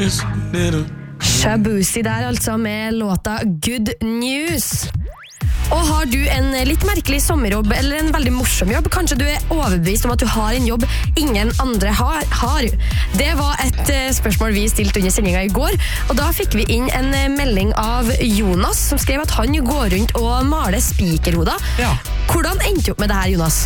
Shabuzi der altså med låta Good News. Og har du en litt merkelig sommerjobb eller en veldig morsom jobb, kanskje du overbevist om at du har en jobb ingen andre har. Det var et spørsmål vi stilte under sendingen i går, og da fikk vi inn en melding av Jonas som skrev at han går rundt og maler spikerhoder. Ja. Hvordan endte du opp med det her, Jonas?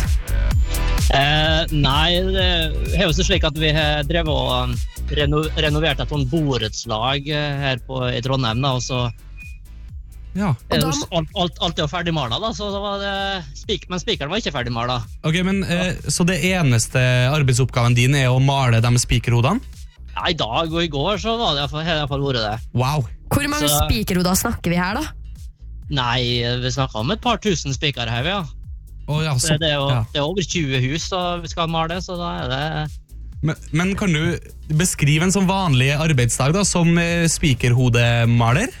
Nei, det er jo så slik at vi har drevet og renovert et sånt borettslag her i Trondheim da, og så Ja. alt er jo ferdig malet da, så det var men spikeren var ikke ferdig malet. Ok, men så det eneste arbeidsoppgaven din å male de spikerhodene? Ja, i dag og i går så var det i hvert fall vært det. Wow. Hvor mange spikerhoder snakker vi her da? Nei, vi snakket om et par tusen spikere her, ja. Ja, så, det er over 20 hus vi skal male, så da det... Men kan du beskrive en sånn vanlig arbeidsdag da, som spikerhodemaler?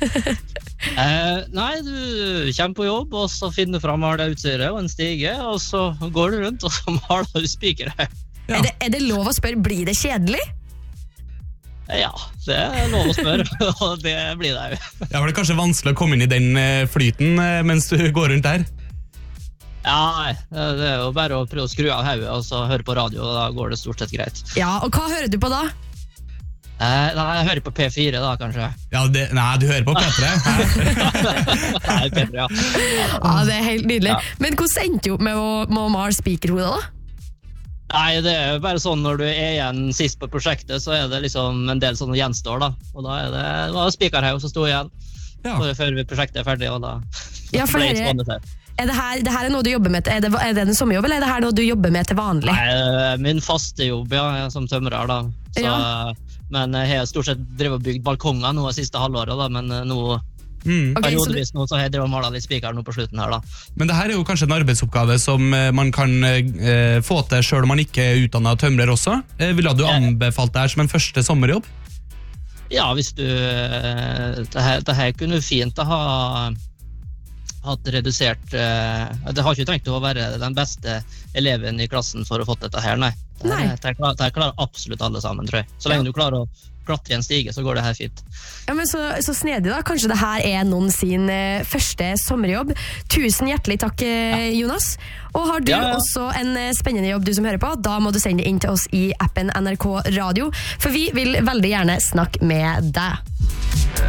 Nei, du kommer på jobb, og så finner du frem det utstyret og en stige, og så går du rundt, og så maler du spikere. Ja. Er det lov å spørre, blir det kjedelig? Ja, det er lov å spørre, og det blir det jo. Ja, var det kanskje vanskelig å komme inn i den flyten mens du går rundt der? Ja, det er jo bare å prøve å skru av hodet og så høre på radio, og da går det stort sett greit. Ja, og hva hører du på da? Jeg hører på P4 da, kanskje. Ja, nei, du hører på P3. Nei, P3, ja. Ja, det er helt nydelig. Ja. Men hvordan endte du opp med å male spikerhodet da? Nei, det er jo bare sånn når du er igjen sist på prosjektet, så er det liksom en del sånne gjenstår da. Og da det var spikerhaug som stod igjen. Ja. Før prosjektet er ferdig, og da ble det stående til. Det her er noe du jobber med, er det en sommerjobb, eller er det her noe du jobber med til vanlig? Nei, min faste jobb, ja, som tømrer da. Så, ja. Men jeg har stort sett drevet og bygd balkonger nå siste halvåret da, men nå, periodvis nå, så har jeg drevet og malet litt spiker nå på slutten her da. Men det her er jo kanskje en arbeidsoppgave som man kan få til selv om man ikke er utdannet tømrer også. Ville du anbefalt det her som en første sommerjobb? Ja, hvis du, det her kunne du fint ha hatt redusert det har ikke trengt å være den beste eleven i klassen for å få dette her, nei. Det klarer absolutt alle sammen, tror jeg. Så lenge du klarer å klatre i en stige, så går det her fint. Ja, men så snedig da. Kanskje det her er noen sin første sommerjobb. Tusen hjertelig takk, Jonas. Og har du også en spennende jobb, du som hører på, da må du sende det inn til oss i appen NRK Radio, for vi vil veldig gjerne snakke med deg.